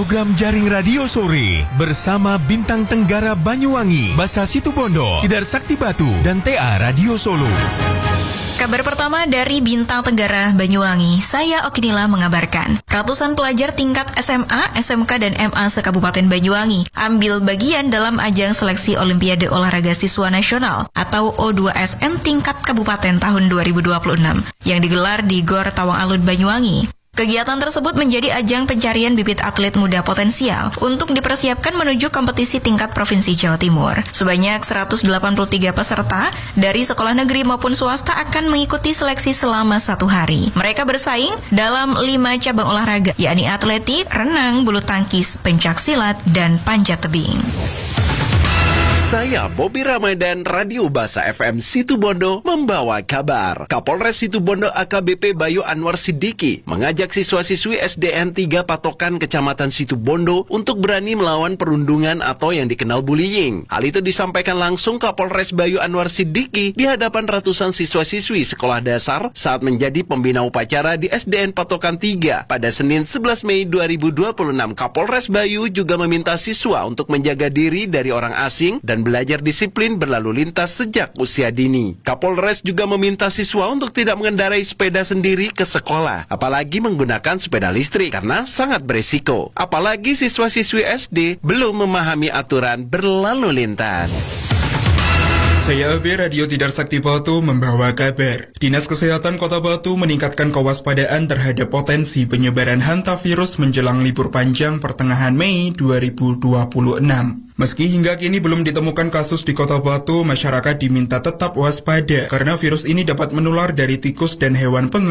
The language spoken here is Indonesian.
program jaring radio sore bersama Bintang Tenggara Banyuwangi, Basa Situbondo, Tidar Sakti Batu, dan TA Radio Solo. Kabar pertama dari Bintang Tenggara Banyuwangi, saya Okinila mengabarkan. Ratusan pelajar tingkat SMA, SMK, dan MA se-Kabupaten Banyuwangi ambil bagian dalam ajang seleksi Olimpiade Olahraga Siswa Nasional atau O2SM tingkat Kabupaten tahun 2026 yang digelar di Gor Tawang Alun Banyuwangi. Kegiatan tersebut menjadi ajang pencarian bibit atlet muda potensial untuk dipersiapkan menuju kompetisi tingkat Provinsi Jawa Timur. Sebanyak 183 peserta dari sekolah negeri maupun swasta akan mengikuti seleksi selama 1 hari. Mereka bersaing dalam 5 cabang olahraga, yakni atletik, renang, bulu tangkis, pencaksilat, dan panjat tebing. Saya Bobby Ramadan, Radio Basa FM Situbondo membawa kabar. Kapolres Situbondo AKBP Bayu Anwar Siddiqui mengajak siswa-siswi SDN 3 Patokan Kecamatan Situbondo untuk berani melawan perundungan atau yang dikenal bullying. Hal itu disampaikan langsung Kapolres Bayu Anwar Siddiqui di hadapan ratusan siswa-siswi sekolah dasar saat menjadi pembina upacara di SDN Patokan 3 pada Senin 11 Mei 2026. Kapolres Bayu juga meminta siswa untuk menjaga diri dari orang asing dan belajar disiplin berlalu lintas sejak usia dini. Kapolres juga meminta siswa untuk tidak mengendarai sepeda sendiri ke sekolah, apalagi menggunakan sepeda listrik karena sangat beresiko. Apalagi siswa-siswi SD belum memahami aturan berlalu lintas. Saya AB Radio Tidar Sakti Batu membawa kabar. Dinas Kesehatan Kota Batu meningkatkan kewaspadaan terhadap potensi penyebaran hantavirus menjelang libur panjang pertengahan Mei 2026. Meski hingga kini belum ditemukan kasus di Kota Batu, masyarakat diminta tetap waspada karena virus ini dapat menular dari tikus dan hewan pengemis